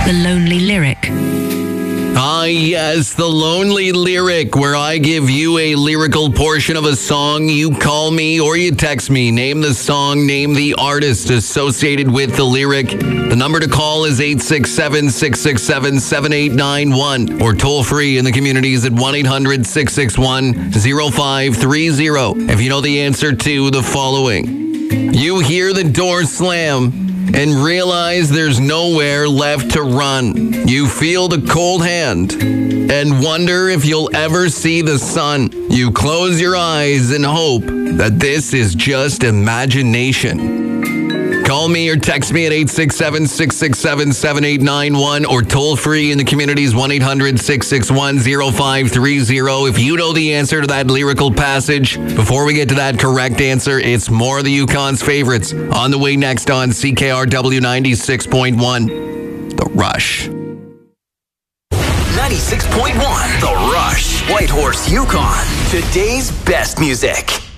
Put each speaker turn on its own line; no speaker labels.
The Lonely Lyric.
Ah, yes, the Lonely Lyric, where I give you a lyrical portion of a song. You call me or you text me. Name the song, name the artist associated with the lyric. The number to call is 867-667-7891 or toll free in the communities at 1-800-661-0530 if you know the answer to the following. You hear the door slam and realize there's nowhere left to run. You feel the cold hand and wonder if you'll ever see the sun. You close your eyes and hope that this is just imagination. Call me or text me at 867-667-7891 or toll free in the communities 1-800-661-0530 if you know the answer to that lyrical passage. Before we get to that correct answer, it's more of the Yukon's favorites on the way next on CKRW 96.1, The Rush.
96.1, The Rush. Whitehorse, Yukon. Today's best music.